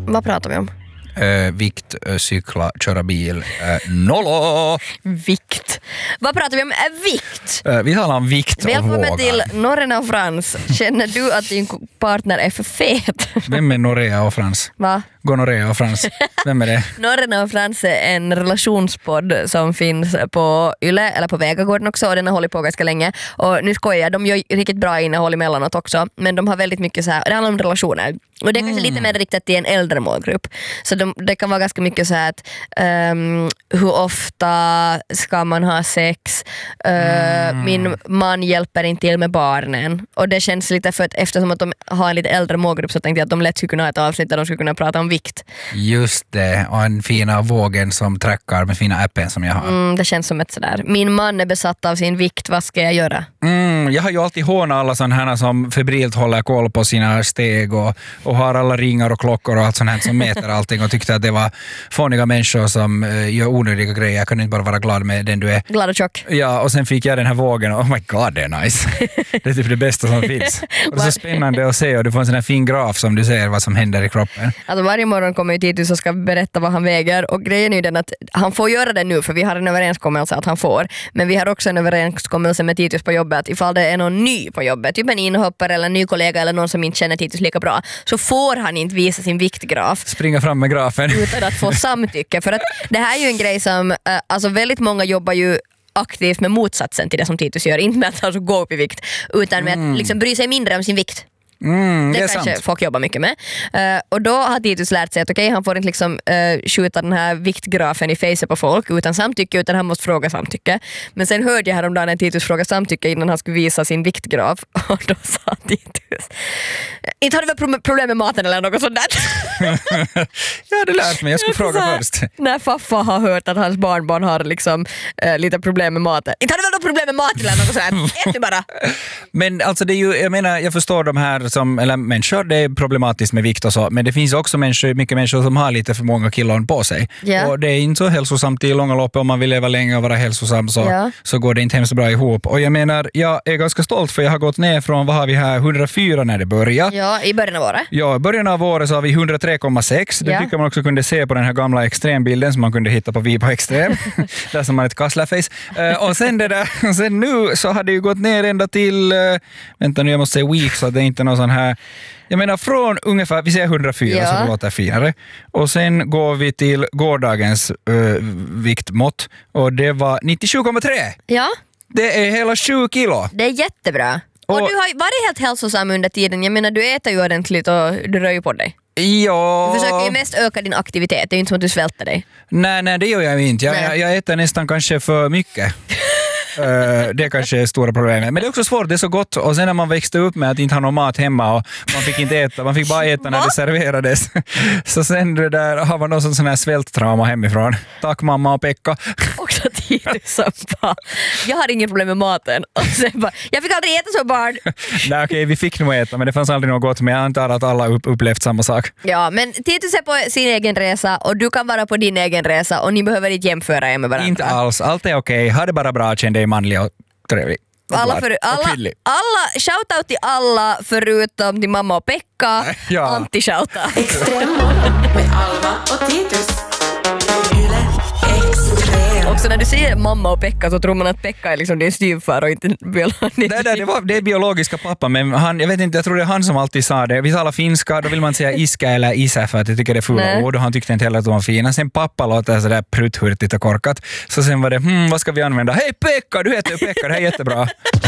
Vad pratar vi om? Vikt, cykla, köra bil, nollo! Vikt. Vad pratar vi om? Vikt. Vi talar om vikt och vågar. Välkommen till Norren och Frans. Känner du att din partner är för fet? Vem är Norea och Frans? Va? Gonorrea och Frans. Vem är det? Norren och Frans är en relationspodd som finns på Yle eller på Vegagården också, och den har hållit på ganska länge. Och nu skojar jag, de gör riktigt bra innehåll emellanåt också, men de har väldigt mycket så här, det handlar om relationer. Och det är kanske lite mer riktat till en äldre målgrupp. Så det kan vara ganska mycket så här att hur ofta ska man ha sex? Min man hjälper inte till med barnen. Och det känns lite för att eftersom att de har en lite äldre målgrupp så tänkte jag att de lätt skulle kunna ha ett avsnitt där de skulle kunna prata om vikt. Just det, och en fina vågen som trackar med fina appen som jag har. Det känns som ett sådär. Min man är besatt av sin vikt, vad ska jag göra? Jag har ju alltid hånat alla sådana här som febrilt håller koll på sina steg och har alla ringar och klockor och allt sånt här som mäter allting och tyckte att det var fåniga människor som gör onödiga grejer. Jag kan inte bara vara glad med den du är. Glad och tjock. Ja, och sen fick jag den här vågen och oh my god, det är nice. Det är typ det bästa som finns. Och det är så spännande att se och du får en sån här fin graf som du ser vad som händer i kroppen. Alltså varje morgon kommer ju Titus och ska berätta vad han väger, och grejen är ju den att han får göra det nu för vi har en överenskommelse att han får, men vi har också en överenskommelse med Titus på jobbet att ifall det är någon ny på jobbet, typ en inhoppare eller en ny kollega eller någon som inte känner Titus lika bra, så får han inte visa sin viktgraf. Springa fram med grafen. Utan att få samtycke, för att det här är ju en grej som, alltså väldigt många jobbar ju aktivt med motsatsen till det som Titus gör, inte med att alltså gå upp i vikt, utan med att liksom bry sig mindre om sin vikt. Det är kanske sant. folk jobbar mycket med. Och då har Titus lärt sig att okej, han får inte liksom, skjuta den här viktgrafen i face på folk utan samtycke, utan han måste fråga samtycke. Men sen hörde jag häromdagen när Titus frågade samtycke innan han skulle visa sin viktgraf, och då sa Titus, inte har du väl problem med maten eller något sånt där? Jag hade lärt mig, jag skulle fråga först. När Faffa har hört att hans barnbarn har liksom, lite problem med maten. Inte har du väl något problem med maten eller något sånt där? Ät du bara. Men alltså det är ju, jag menar, jag förstår de här eller människor, det är problematiskt med vikt och så, men det finns också mycket människor som har lite för många kilon på sig. Yeah. Och det är inte så hälsosamt i långa loppet. Om man vill leva länge och vara hälsosam så går det inte hemskt bra ihop. Och jag menar, jag är ganska stolt för jag har gått ner från, vad har vi här, 104 när det började. Ja, i början av året. Ja, i början av året så har vi 103,6. Det tycker man också kunde se på den här gamla extrembilden som man kunde hitta på Vipa Extrem. Där som man ett kasslerface. Och sen nu så har det ju gått ner ända till, vänta nu, jag måste säga week så att det är inte någon sån här, jag menar från ungefär, vi säger 104 så det låter finare. Och sen går vi till gårdagens viktmått och det var 97,3. Ja. Det är hela 7 kilo. Det är jättebra. Och du har varit helt hälsosam under tiden. Jag menar, du äter ju ordentligt och du rör ju på dig. Ja. Du försöker ju mest öka din aktivitet. Det är ju inte som att du svälter dig. Nej, det gör jag inte. Jag äter nästan kanske för mycket. Det kanske är stora problemet. Men det är också svårt, det är så gott. Och sen när man växte upp med att inte ha någon mat hemma och man fick inte äta, man fick bara äta när det serverades. Så sen det där har man någon sån här svälttrauma hemifrån. Tack mamma och Pekka. Också Titus som bara, jag har inget problem med maten. Och sen bara, jag fick aldrig äta som barn. Nej okej, vi fick nog äta men det fanns aldrig något gott. Men jag antar att alla upplevt samma sak. Ja, men Titus är på sin egen resa och du kan vara på din egen resa och ni behöver inte jämföra er med varandra. Inte alls, allt är okej. Ha det bara bra, känn dig manlig och trevlig. Alla shoutout till alla förutom till mamma och Pekka. Ja. Anti-shoutout. Med Alma och Titus. Yle Extrem. Också när du säger mamma och Pekka så tror man att Pekka är liksom din styvfar och inte biologisk. Det är biologiska pappa, men jag vet inte, jag tror det är han som alltid sa det. Vi talar finska, då vill man säga iska eller isä för att jag tycker det är fula ord och han tyckte inte heller att de var fina. Sen pappa låter sådär prutthurtigt och korkat. Så sen var det, vad ska vi använda? Hej Pekka, du heter ju Pekka, det här är jättebra.